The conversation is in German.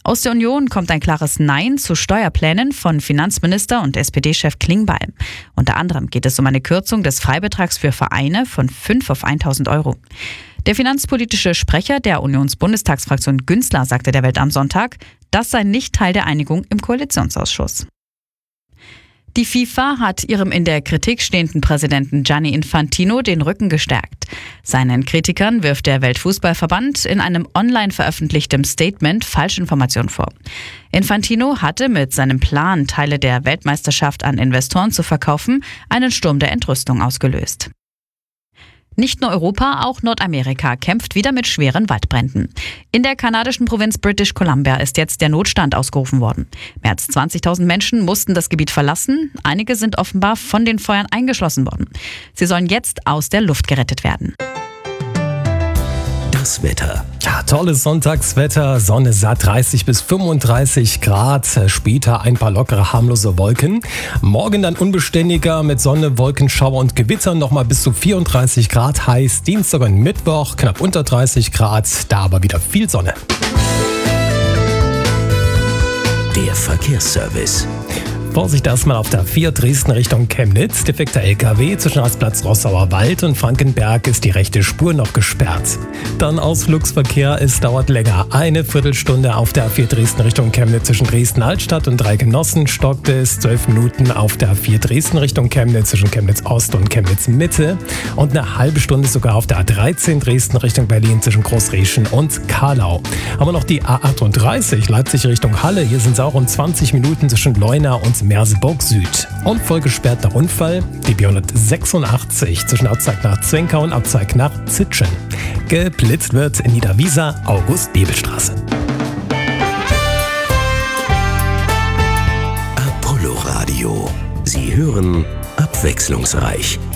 Aus der Union kommt ein klares Nein zu Steuerplänen von Finanzminister und SPD-Chef Klingbeil. Unter anderem geht es um eine Kürzung des Freibetrags für Vereine von 5 auf 1.000 Euro. Der finanzpolitische Sprecher der Unionsbundestagsfraktion Günzler sagte der Welt am Sonntag, das sei nicht Teil der Einigung im Koalitionsausschuss. Die FIFA hat ihrem in der Kritik stehenden Präsidenten Gianni Infantino den Rücken gestärkt. Seinen Kritikern wirft der Weltfußballverband in einem online veröffentlichten Statement Falschinformationen vor. Infantino hatte mit seinem Plan, Teile der Weltmeisterschaft an Investoren zu verkaufen, einen Sturm der Entrüstung ausgelöst. Nicht nur Europa, auch Nordamerika kämpft wieder mit schweren Waldbränden. In der kanadischen Provinz British Columbia ist jetzt der Notstand ausgerufen worden. Mehr als 20.000 Menschen mussten das Gebiet verlassen. Einige sind offenbar von den Feuern eingeschlossen worden. Sie sollen jetzt aus der Luft gerettet werden. Das Wetter. Ja, tolles Sonntagswetter, Sonne satt 30 bis 35 Grad, später ein paar lockere, harmlose Wolken. Morgen dann unbeständiger mit Sonne, Wolkenschauer und Gewittern, nochmal bis zu 34 Grad heiß. Dienstag und Mittwoch knapp unter 30 Grad, da aber wieder viel Sonne. Der Verkehrsservice. Vorsicht erstmal auf der 4 Dresden Richtung Chemnitz. Defekter LKW zwischen Rastplatz Rossauer Wald und Frankenberg ist die rechte Spur noch gesperrt. Dann Ausflugsverkehr, es dauert länger. Eine Viertelstunde auf der 4 Dresden Richtung Chemnitz zwischen Dresden-Altstadt und Dreigenossen stockte es. 12 Minuten auf der 4 Dresden Richtung Chemnitz zwischen Chemnitz Ost und Chemnitz Mitte. Und eine halbe Stunde sogar auf der 13 Dresden Richtung Berlin zwischen Großrieschen und Karlau. Haben wir noch die A38 Leipzig Richtung Halle. Hier sind es auch rund 20 Minuten zwischen Leuna und Merseburg Süd. Und voll gesperrt nach Unfall die B186 zwischen Abzeig nach Zwenkau und Abzeig nach Zitschen. Geblitzt wird in Niederwiesa August-Bebel-Straße. Apollo Radio. Sie hören abwechslungsreich.